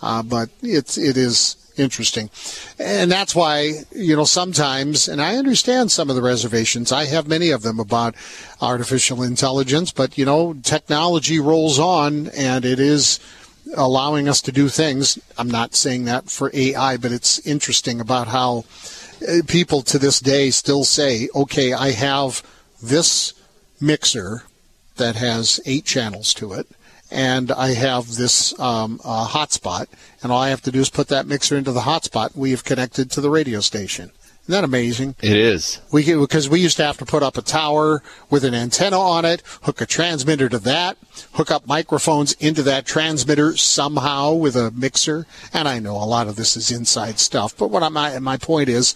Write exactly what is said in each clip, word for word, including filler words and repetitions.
Uh, but it's it is interesting. And that's why, you know, sometimes, and I understand some of the reservations, I have many of them about artificial intelligence, but, you know, technology rolls on, and it is allowing us to do things. I'm not saying that for A I, but it's interesting about how people to this day still say, okay, I have this mixer that has eight channels to it, and I have this um, uh, hotspot, and all I have to do is put that mixer into the hotspot. We have connected to the radio station. Isn't that amazing? It is. We because we used to have to put up a tower with an antenna on it, hook a transmitter to that, hook up microphones into that transmitter somehow with a mixer. And I know a lot of this is inside stuff, but what my my point is,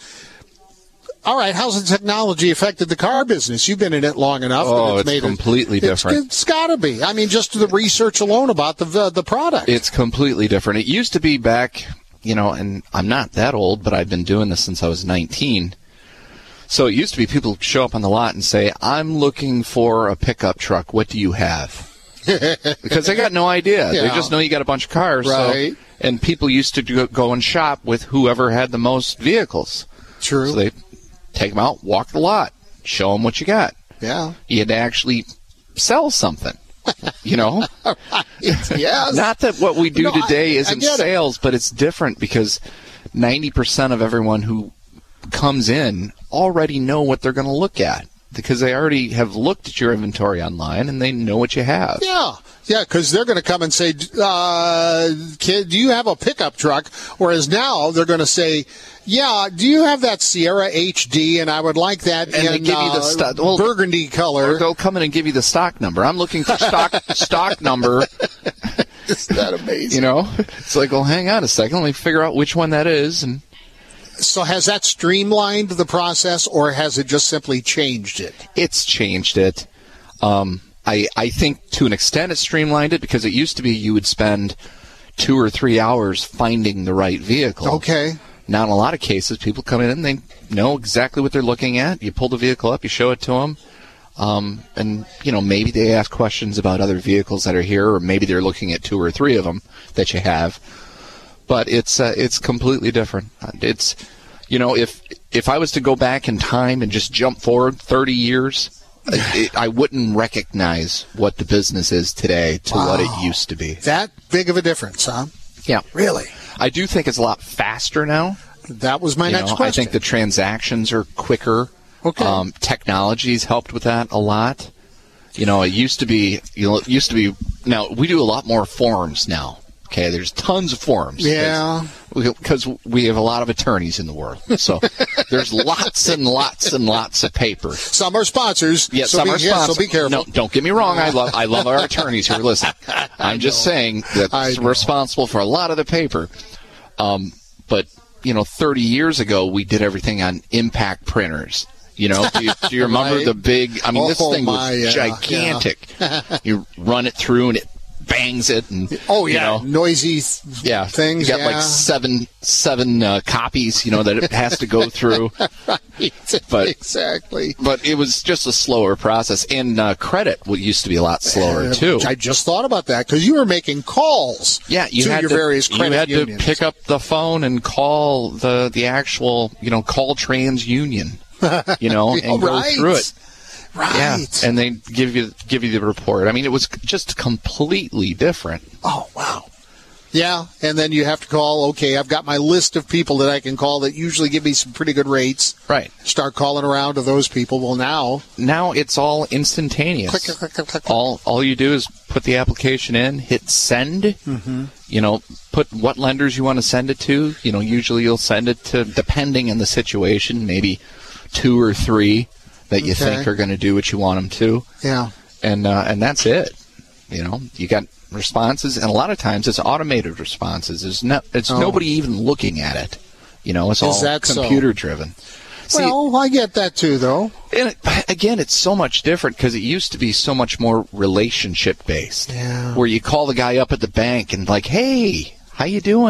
all right, how's the technology affected the car business? You've been in it long enough. Oh, it's, it's made completely it, different. It's, it's got to be. I mean, just the research alone about the the product. It's completely different. It used to be back, you know, and I'm not that old, but I've been doing this since I was nineteen. So it used to be people show up on the lot and say, I'm looking for a pickup truck. What do you have? Because they got no idea. Yeah. They just know you got a bunch of cars. Right. So, and people used to go, go and shop with whoever had the most vehicles. True. So they take them out, walk the lot, show them what you got. Yeah. You had to actually sell something, you know? Right. Yes. Not that what we do No, today I- I isn't get it. sales, but it's different because ninety percent of everyone who comes in already know what they're going to look at because they already have looked at your inventory online and they know what you have. Yeah. Yeah, because they're going to come and say, uh, kid, do you have a pickup truck? Whereas now they're going to say, yeah, do you have that Sierra H D? And I would like that And in they give you the uh, sto- well, burgundy color. Or they'll come in and give you the stock number. I'm looking for stock stock number. Isn't that amazing? You know, it's like, well, hang on a second. Let me figure out which one that is. And So has that streamlined the process, or has it just simply changed it? it's changed it. Um, I, I think to an extent it streamlined it because it used to be you would spend two or three hours finding the right vehicle. Okay. Now, in a lot of cases, people come in and they know exactly what they're looking at. You pull the vehicle up, you show it to them, um, and, you know, maybe they ask questions about other vehicles that are here, or maybe they're looking at two or three of them that you have. But it's uh, it's completely different. It's, you know, if if I was to go back in time and just jump forward thirty years, it, I wouldn't recognize what the business is today to Wow. what it used to be. That big of a difference, huh? Yeah. Really? I do think it's a lot faster now. That was my You next know, question. I think the transactions are quicker. Okay. Um, technology's helped with that a lot. You know, it used to be, you know, it used to be, now we do a lot more forms now. Okay, there's tons of forms. Yeah. Because we have a lot of attorneys in the world. So there's lots and lots and lots of paper. Some are sponsors. Yeah, so some be, are yeah, sponsors. so be careful. No, don't get me wrong. I love I love our attorneys who are listening. I'm just saying that I it's know. responsible for a lot of the paper. Um, but, you know, thirty years ago, we did everything on impact printers. You know, do you, do you remember Right. the big, I mean, this Oh, thing was my, yeah, gigantic. You run it through and it bangs it. And, Oh, yeah. you know, Noisy th- yeah, things. You got yeah. like seven seven uh, copies, you know, that it has to go through. Right. But- exactly. But it was just a slower process. And uh, credit used to be a lot slower, Uh, too. I just thought about that because you were making calls Yeah, you to had your to, various you credit had unions. to pick up the phone and call the, the actual, you know, call TransUnion, you know, and Oh, go right. through it. Right. Yeah, and they give you give you the report. I mean, it was just completely different. Oh, wow. Yeah, and then you have to call, okay, I've got my list of people that I can call that usually give me some pretty good rates. Right. Start calling around to those people. Well, now, Now it's all instantaneous. click, click, click, click, click. All all you do is put the application in, hit send. Mm-hmm. You know, put what lenders you want to send it to. You know, usually you'll send it to, depending on the situation, maybe two or three that you Okay. think are going to do what you want them to, Yeah. and uh, and that's it. You know, you got responses, and a lot of times it's automated responses. There's no, it's Oh. nobody even looking at it. You know, it's Is all that so? computer driven. See, Well, I get that too, though. and it, again, it's so much different because it used to be so much more relationship based. Yeah. Where you call the guy up at the bank and like, hey, how you doing?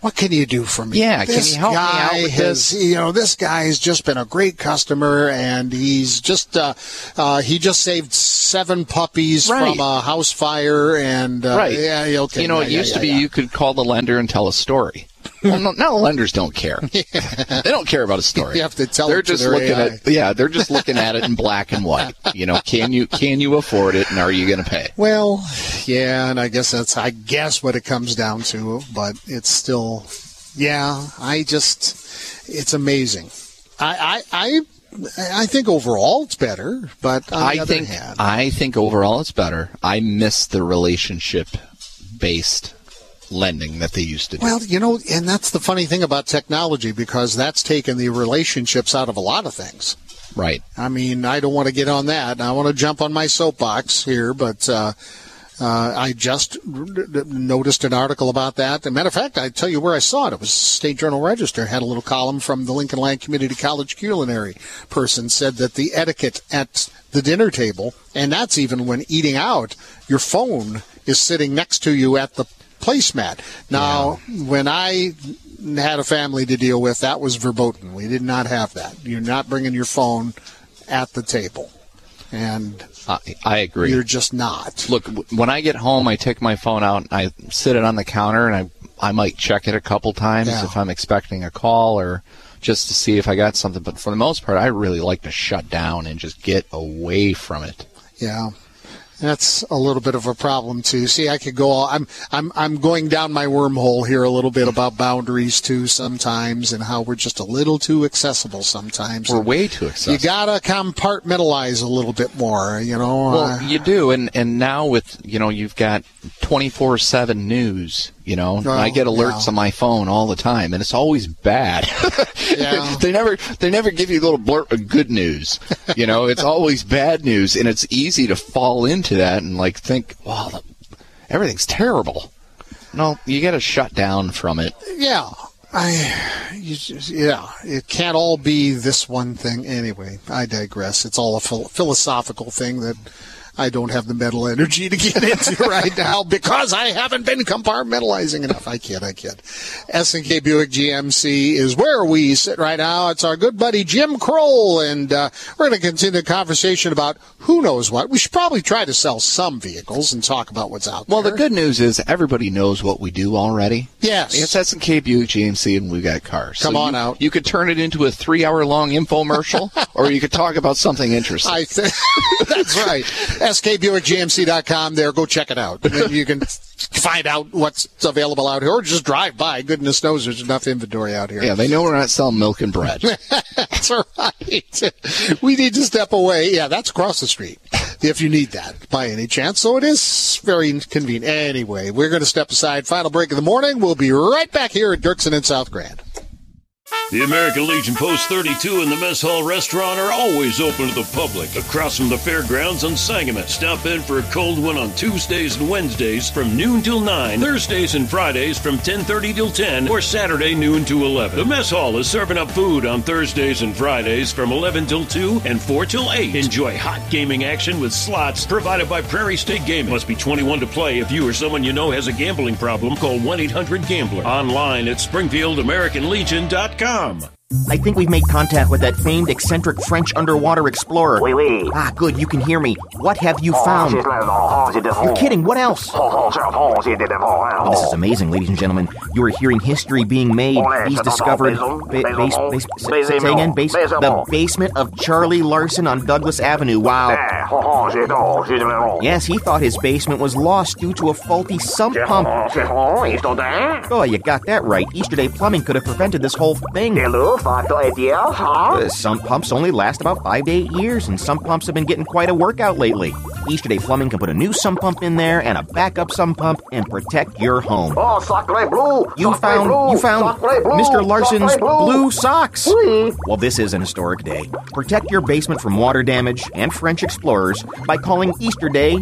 what can you do for me? Yeah, this can you help me guy out with has, this? You know, this guy's just been a great customer, and he's just, uh, uh, he just saved seven puppies Right. from a house fire, and, uh, Right. yeah, yeah, okay. You know, yeah, it yeah, used yeah, to be yeah. you could call the lender and tell a story. Well, no, now lenders don't care. They don't care about a story. You have to tell They're it to just their looking A I. at yeah, they're just looking at it in black and white. You know, can you can you afford it, and are you going to pay? Well, yeah, and I guess that's, I guess, what it comes down to, but it's still, yeah, I just, it's amazing. I, I, I, I think overall it's better, but on the I other think hand, I think overall it's better. I miss the relationship based lending that they used to do. well, you know, and that's the funny thing about technology, because that's taken the relationships out of a lot of things. Right. I mean, I don't want to get on that. I want to jump on my soapbox here, but uh, uh, I just r- r- noticed an article about that. As a matter of fact, I tell you where I saw it. It was State Journal Register. It had a little column from the Lincoln Land Community College culinary person, said that the etiquette at the dinner table, and that's even when eating out, your phone is sitting next to you at the placemat. Now, yeah. when I had a family to deal with, that was verboten. We did not have that. You're not bringing your phone at the table. And I, I agree. You're just not. Look, when I get home, I take my phone out and I sit it on the counter, and I I might check it a couple times yeah. if I'm expecting a call or just to see if I got something. But for the most part, I really like to shut down and just get away from it. Yeah. That's a little bit of a problem too. See, I could go all, I'm I'm I'm going down my wormhole here a little bit about boundaries too sometimes, and how we're just a little too accessible sometimes. We're way too accessible. You gotta compartmentalize a little bit more, you know. Well, uh, you do, and and now with you know you've got twenty-four seven news. You know, oh, I get alerts yeah. on my phone all the time, and it's always bad. yeah. they never they never give you a little blurt of good news. You know, it's always bad news, and it's easy to fall into that and like think, wow, the, everything's terrible. No, you got to shut down from it. Yeah. I, you just, yeah, it can't all be this one thing. Anyway, I digress. It's all a phil- philosophical thing that I don't have the mental energy to get into right now because I haven't been compartmentalizing enough. I kid, I kid. S and K Buick G M C is where we sit right now. It's our good buddy Jim Kroll, and uh, we're going to continue the conversation about who knows what. We should probably try to sell some vehicles and talk about what's out well, there. Well, the good news is everybody knows what we do already. Yes. It's S and K Buick G M C, and we've got cars. Come so on you, out. You could turn it into a three-hour-long infomercial, or you could talk about something interesting. I think that's right. S K Buick G M C dot com. There, go check it out. And then you can find out what's available out here, or just drive by. Goodness knows there's enough inventory out here. Yeah, they know we're not selling milk and bread. That's right. We need to step away. Yeah, that's across the street if you need that by any chance. So it is very convenient. Anyway, we're going to step aside. Final break of the morning. We'll be right back here at Dirksen and South Grand. The American Legion Post thirty-two and the Mess Hall Restaurant are always open to the public across from the fairgrounds on Sangamon. Stop in for a cold one on Tuesdays and Wednesdays from noon till nine, Thursdays and Fridays from ten thirty till ten, or Saturday noon to eleven. The Mess Hall is serving up food on Thursdays and Fridays from eleven till two and four till eight. Enjoy hot gaming action with slots provided by Prairie State Gaming. Must be twenty-one to play. If you or someone you know has a gambling problem, call one eight hundred gambler. Online at Springfield American Legion dot com. I think we've made contact with that famed eccentric French underwater explorer. Oui, oui. Ah, good, you can hear me. What have you found? You're kidding, what else? Oh, this is amazing, ladies and gentlemen. You are hearing history being made. He's discovered... Ba- base, base, say, say again? Base, the basement of Charlie Larson on Douglas Avenue. Wow. Yes, he thought his basement was lost due to a faulty sump pump. Oh, you got that right. Easter Day Plumbing could have prevented this whole thing. Uh, sump pumps only last about five to eight years, and sump pumps have been getting quite a workout lately. Easter Day Plumbing can put a new sump pump in there and a backup sump pump and protect your home. Oh, sacre bleu! You found, you found Mister Larson's blue socks. Well, this is an historic day. Protect your basement from water damage and French explorers by calling Easter Day